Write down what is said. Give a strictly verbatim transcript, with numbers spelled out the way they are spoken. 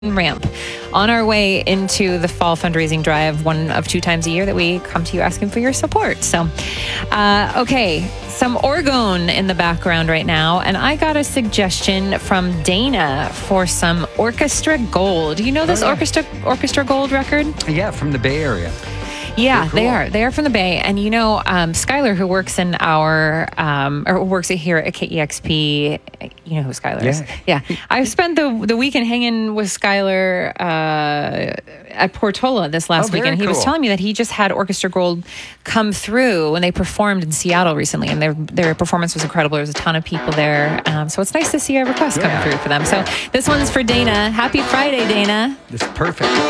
Ramp on our way into the fall fundraising drive, one of two times a year that we come to you asking for your support. So, uh, okay, some orgone in the background right now, and I got a suggestion from Dana for some Orchestra Gold. Do you know this oh, yeah. Orchestra Orchestra Gold record? Yeah, from the Bay Area. Yeah, cool. they are. They are from the Bay. And, you know, um, Skylar, who works in our, um, or works here at K E X P, you know who Skylar is? Yeah. Yeah. I spent the the weekend hanging with Skylar uh, at Portola this last oh, weekend. He cool. was telling me that he just had Orchestra Gold come through when they performed in Seattle recently, and their their performance was incredible. There was a ton of people there. Um, so it's nice to see a request yeah. coming through for them. So this one's for Dana. Happy Friday, Dana. This is perfect.